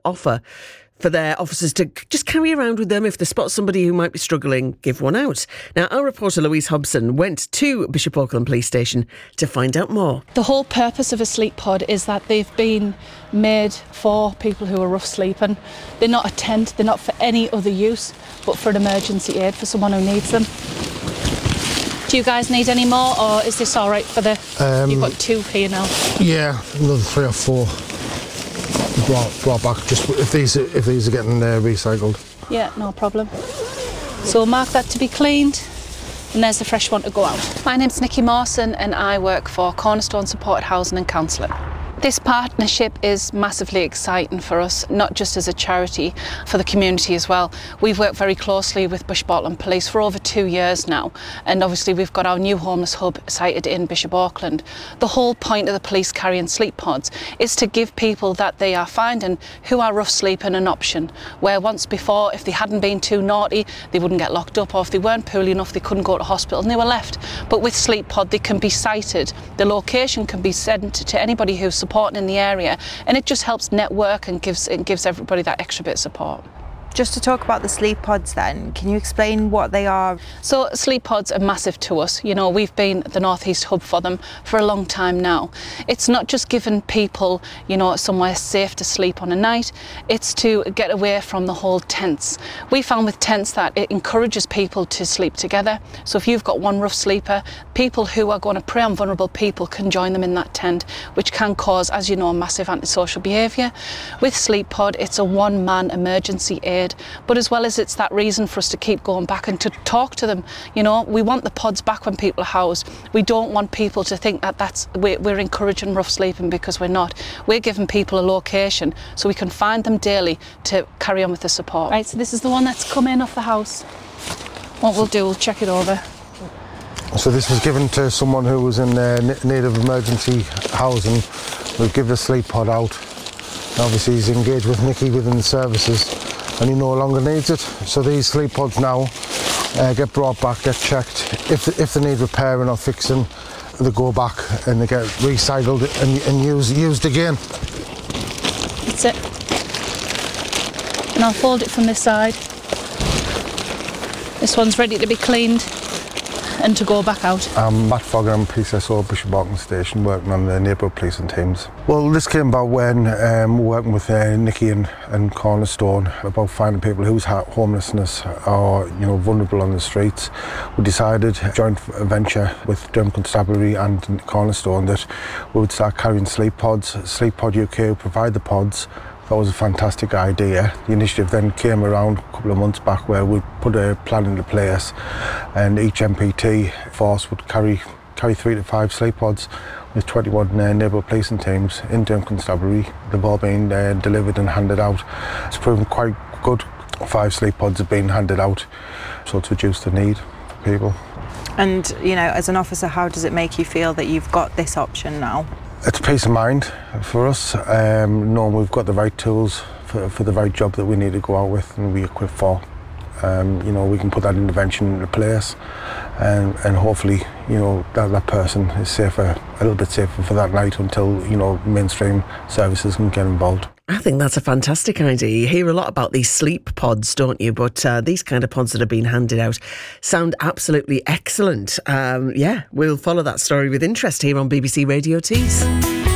offer for their officers to just carry around with them. If they spot somebody who might be struggling, give one out. Now, our reporter Louise Hobson went to Bishop Auckland Police Station to find out more. The whole purpose of a sleep pod is that they've been made for people who are rough sleeping. They're not a tent, they're not for any other use, but for an emergency aid for someone who needs them. Do you guys need any more, or is this all right for the... You've got 2 here now. Yeah, another 3 or 4 brought back, just if these are getting recycled. Yeah, no problem. So we'll mark that to be cleaned, and there's the fresh one to go out. My name's Nikki Mawson and I work for Cornerstone Supported Housing and Counselling. This partnership is massively exciting for us, not just as a charity, for the community as well. We've worked very closely with Bishop Auckland Police for over 2 years now, and obviously we've got our new homeless hub sited in Bishop Auckland. The whole point of the police carrying sleep pods is to give people that they are finding who are rough sleeping an option, where once before, if they hadn't been too naughty, they wouldn't get locked up, or if they weren't poorly enough, they couldn't go to hospital and they were left. But with Sleep Pod, they can be sited. The location can be sent to anybody who's supporting in the area, and it just helps network and gives everybody that extra bit of support. Just to talk about the sleep pods then, can you explain what they are? So sleep pods are massive to us. You know, we've been the North East hub for them for a long time now. It's not just giving people, you know, somewhere safe to sleep on a night, it's to get away from the whole tents. We found with tents that it encourages people to sleep together. So if you've got one rough sleeper, people who are going to prey on vulnerable people can join them in that tent, which can cause, as you know, massive antisocial behaviour. With Sleep Pod, it's a one-man emergency aid. But as well as it's that reason for us to keep going back and to talk to them. You know, we want the pods back when people are housed. We don't want people to think that we're encouraging rough sleeping, because we're not. We're giving people a location so we can find them daily to carry on with the support. Right, so this is the one that's come in off the house. What we'll do, we'll check it over. So this was given to someone who was in need of emergency housing. We'll give the sleep pod out. Obviously he's engaged with Nikki within the services, and he no longer needs it. So these sleep pods now get brought back, get checked. If they need repairing or fixing, they go back and they get recycled and used again. That's it. And I'll fold it from this side. This one's ready to be cleaned and to go back out. I'm Matt Fogger, I'm PCSO Bishop Auckland Station, working on the neighbourhood policing teams. Well, this came about when we're working with Nikki and Cornerstone about finding people whose homelessness are, you know, vulnerable on the streets. We decided, joint venture with Durham Constabulary and Cornerstone, that we would start carrying sleep pods. Sleep Pod UK would provide the pods. That was a fantastic idea. The initiative then came around a couple of months back, where we put a plan into place, and each MPT force would carry 3 to 5 sleep pods with 21 neighbourhood policing teams in Durham Constabulary. They've all been delivered and handed out. It's proven quite good. 5 sleep pods have been handed out, so to reduce the need for people. And, you know, as an officer, how does it make you feel that you've got this option now? It's peace of mind for us, knowing we've got the right tools for the right job that we need to go out with and be equipped for. You know, we can put that intervention into place, and hopefully, you know, that person is safer, a little bit safer for that night until, you know, mainstream services can get involved. I think that's a fantastic idea. You hear a lot about these sleep pods, don't you? But these kind of pods that are being handed out sound absolutely excellent. Yeah, we'll follow that story with interest here on BBC Radio Tees.